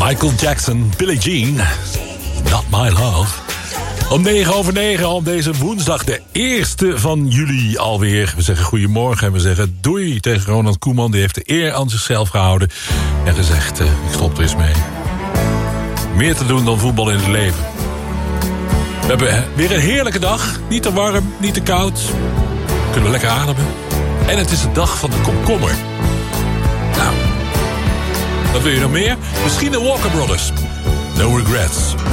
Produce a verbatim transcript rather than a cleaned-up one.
Michael Jackson, Billie Jean, Not My Love. Om negen over negen op deze woensdag, de eerste van juli alweer. We zeggen goedemorgen en we zeggen doei tegen Ronald Koeman. Die heeft de eer aan zichzelf gehouden en gezegd, uh, ik stop er eens mee. Meer te doen dan voetbal in het leven. We hebben weer een heerlijke dag. Niet te warm, niet te koud. Kunnen we lekker ademen. En het is de dag van de komkommer. Nou, wat wil je nog meer? Misschien de Walker Brothers. No regrets.